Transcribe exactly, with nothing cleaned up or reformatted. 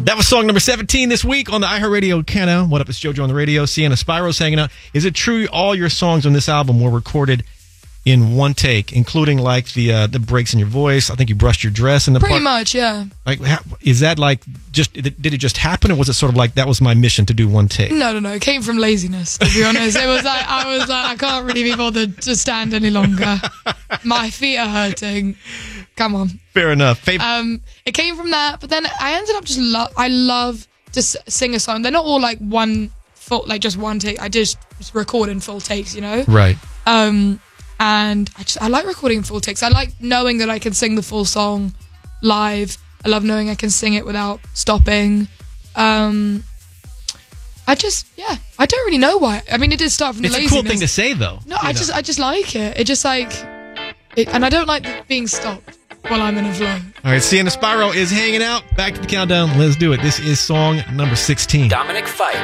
That was song number seventeen this week on the iHeartRadio Countdown. What up, it's JoJo on the radio. Sienna Spiro's hanging out. Is it true all your songs on this album were recorded in one take, including like the uh, the breaks in your voice? I think you brushed your dress in the Pretty part. much, yeah. Like, how, is that like just did it just happen, or was it sort of like that was my mission to do one take? No, no, no. It came from laziness, to be honest. It was like I was like I can't really be bothered to stand any longer. My feet are hurting. Come on. Fair enough. Fav- um, it came from that, but then I ended up just love. I love to s- sing a song. They're not all like one full, like just one take. I just record in full takes, you know. Right. Um. And I just I like recording full takes. I like knowing that I can sing the full song live. I love knowing I can sing it without stopping. Um, I just yeah. I don't really know why. I mean, it did start from the it's laziness. a cool thing to say, though. No, I know. just I just like it. It just like it, and I don't like being stopped while I'm in a flow. All right, Sienna Spiro is hanging out. Back to the countdown. Let's do it. This is song number sixteen. Dominic Fike.